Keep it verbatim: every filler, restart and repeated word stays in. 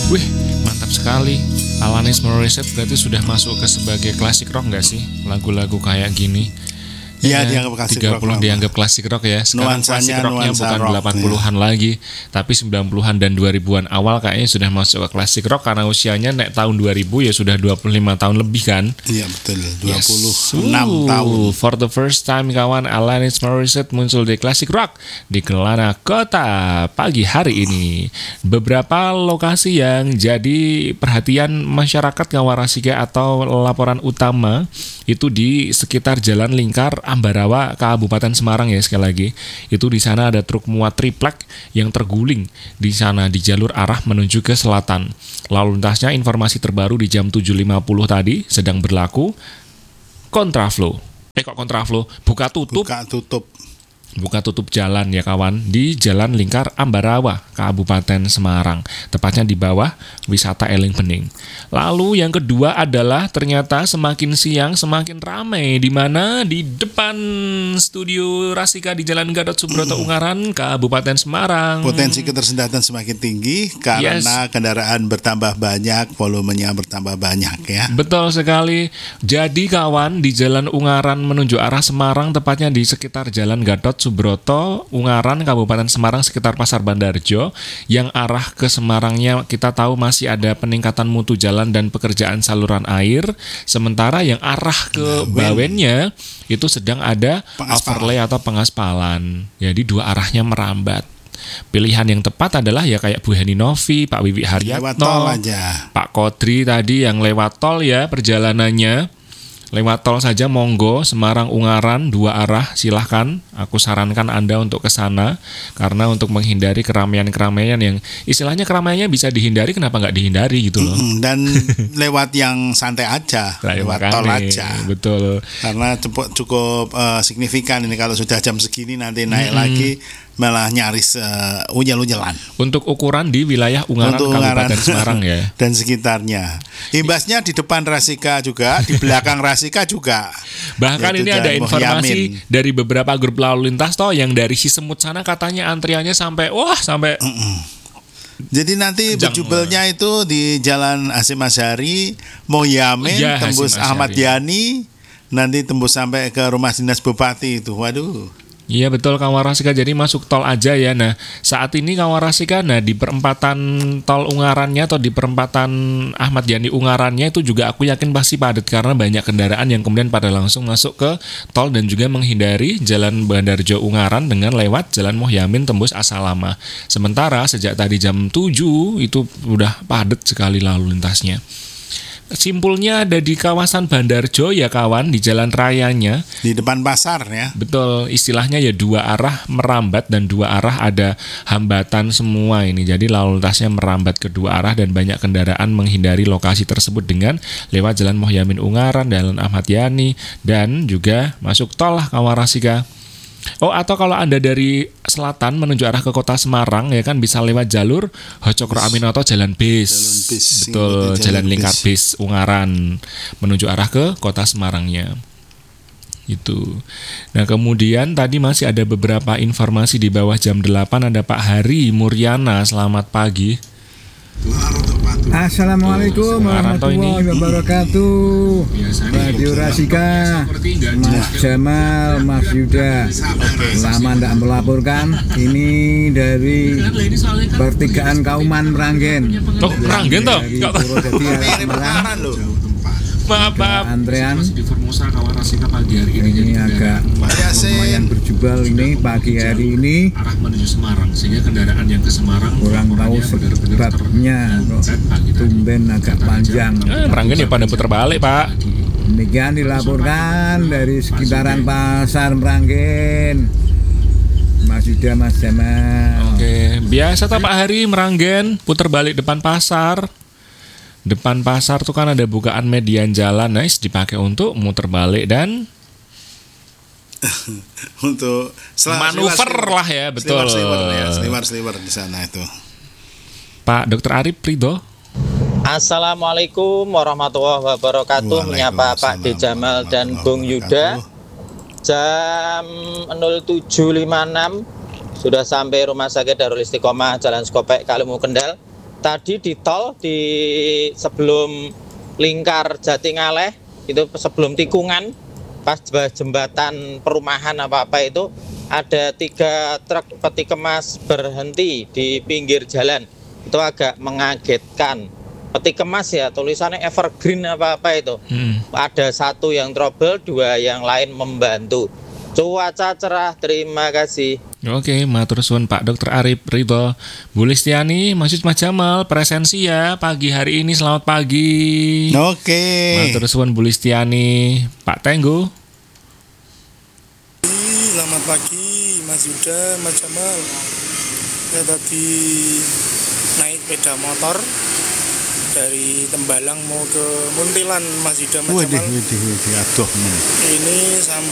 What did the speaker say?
Wih, mantap sekali. Alanis Morissette berarti sudah masuk ke sebagai klasik rock nggak sih? Lagu-lagu kayak gini. Iya, dianggap klasik tiga puluh rock. dianggap klasik rock ya. Sekarang Nuansanya klasik rocknya nuansa bukan rock, delapan puluhan ya. lagi, tapi sembilan puluhan dan dua ribuan awal kayaknya sudah masuk ke klasik rock karena usianya nek tahun dua ribu ya sudah dua puluh lima tahun lebih kan. Iya betul, dua puluh Yes. enam Uh, tahun. For the first time kawan, Alanis Morissette muncul di klasik rock di Kelana Kota pagi hari ini. Beberapa lokasi yang jadi perhatian masyarakat Kawarasika atau laporan utama itu di sekitar Jalan Lingkar Ambarawa Kabupaten Semarang ya, sekali lagi. Itu di sana ada truk muat triplek yang terguling di sana di jalur arah menuju ke selatan. Lalu lintasnya informasi terbaru di jam tujuh lima puluh tadi sedang berlaku kontraflow. Eh kok kontraflow? Buka tutup. Buka tutup. Buka tutup jalan ya kawan di Jalan Lingkar Ambarawa, Kabupaten Semarang, tepatnya di bawah wisata Eling Bening. Lalu yang kedua adalah ternyata semakin siang semakin ramai di mana di depan studio Rasika di Jalan Gatot Subroto Ungaran, Kabupaten Semarang. Potensi ketersendatan semakin tinggi karena Yes. kendaraan bertambah banyak, volumenya bertambah banyak ya. Betul sekali. Jadi kawan di Jalan Ungaran menuju arah Semarang, tepatnya di sekitar Jalan Gatot Subroto, Ungaran, Kabupaten Semarang, sekitar Pasar Bandarjo, yang arah ke Semarangnya kita tahu masih ada peningkatan mutu jalan dan pekerjaan saluran air, sementara yang arah ke Bawennya itu sedang ada Pengaspalan. overlay atau pengaspalan. Jadi dua arahnya merambat. Pilihan yang tepat adalah ya kayak Bu Heni Novi, Pak Wiwi Lewat tol Haryatno, aja. Pak Kodri tadi yang lewat tol ya perjalanannya. Lewat tol saja monggo, Semarang Ungaran dua arah silahkan. Aku sarankan Anda untuk ke sana karena untuk menghindari keramaian-keramaian yang istilahnya keramaiannya bisa dihindari, kenapa nggak dihindari gitu loh. Mm, Dan lewat yang santai aja, Nah, lewat makanya, tol aja. Betul. Karena cukup cukup eh, signifikan ini kalau sudah jam segini nanti naik Mm-mm. lagi malah nyaris uh, unyal-unyalan. Untuk ukuran di wilayah Ungaran, Untuk Kabupaten Ungaran Semarang ya. dan sekitarnya. Imbasnya di depan Rasika juga, di belakang Rasika juga. Bahkan Yaitu ini ada Jalan informasi Muhyamin. dari beberapa grup lalu lintas toh yang dari Cisemut sana katanya antriannya sampai wah sampai Jadi nanti Panjang, berjubelnya itu di Jalan Hasyim Asyari, Muhyamin, Iya, tembus Hasyim Ahmad Asyari. Yani, nanti tembus sampai ke rumah dinas bupati itu. Waduh. Iya betul Kawarasika, jadi masuk tol aja ya. Nah saat ini Kawarasika, nah di perempatan tol Ungarannya atau di perempatan Ahmad Yani Ungarannya itu juga aku yakin pasti padat karena banyak kendaraan yang kemudian pada langsung masuk ke tol dan juga menghindari Jalan Bandarjo Ungaran dengan lewat Jalan Muhyamin tembus Asalama. Sementara sejak tadi jam tujuh itu udah padat sekali lalu lintasnya. Simpulnya ada di kawasan Bandarjo ya kawan, di jalan rayanya. Di depan pasar ya. Betul, istilahnya ya dua arah merambat dan dua arah ada hambatan semua ini. Jadi lalu lintasnya merambat ke dua arah dan banyak kendaraan menghindari lokasi tersebut dengan lewat Jalan Muhyamin Ungaran, Jalan Ahmad Yani, dan juga masuk tol lah Kawarasika. Oh atau kalau Anda dari selatan menuju arah ke kota Semarang ya kan bisa lewat jalur Hocokro Aminoto Jalan Bis. Jalan bis, Betul, jalan Jalan Lingkar bis. Bis Ungaran menuju arah ke kota Semarangnya. Itu. Nah kemudian tadi masih ada beberapa informasi di bawah jam delapan. Ada Pak Hari Muryana, selamat pagi. Assalamualaikum Tuh, Sumaranto warahmatullahi ini. wabarakatuh. Biasanya Radio Rasika, Mas Jamal, Mas Yuda. Lama tidak melaporkan. Ini dari pertigaan Kauman Meranggen. Oh, Meranggen toh? Dari Nggak tahu. Purwodadi arah Semarang. Maaf, maaf. Antrean. Masih di Formosa Kawarasika pagi hari ini. Ini Jadi agak kendaraan lumayan berjubel ini pagi hari ini. arah menuju Semarang sehingga kendaraan yang ke Semarang Kurang tahu laporannya benar-benar sebabnya kok terlambat pagi tadi. tumben agak panjang. Eh, Meranggen ya pada putar balik Pak. Demikian dilaporkan dari sekitaran Pasar Meranggen. Mas Yuda, Mas Jamal. Oke, biasa tak Pak Hari Meranggen putar balik depan pasar. Depan pasar tuh kan ada bukaan median jalan, nice dipakai untuk muter balik dan Untuk sel- manuver seliwar- lah ya, betul. Seliwar-seliwar ya, seliwar-seliwar di sana itu. Pak Dokter Arif Ridho. Assalamualaikum warahmatullahi wabarakatuh. Menyapa Pak D. Jamal dan Bung Yuda. Jam nol tujuh lima puluh enam sudah sampai Rumah Sakit Darul Istiqomah Jalan Skopek, Kalimu, Kendal. tadi di tol di sebelum lingkar Jatingaleh itu sebelum tikungan pas jembatan perumahan apa-apa itu ada tiga truk peti kemas berhenti di pinggir jalan. Itu agak mengagetkan. Peti kemas ya tulisannya evergreen apa-apa itu. Hmm. Ada satu yang trouble, dua yang lain membantu. Cuaca cerah, terima kasih. Oke, matur suwun Pak Dokter Arif Ridho. Bu Listiani, Mas Yusma Jamal, presensi ya pagi hari ini. Selamat pagi. Oke. Matur suwun Bu Listiani. Pak Tenggo. Selamat pagi Mas Yuda, Mas Jamal. Saya tadi naik sepeda motor dari Tembalang mau ke Muntilan, Mas Yuda, Mas Waduh, Jamal. waduh, waduh, aduh. Ini sampai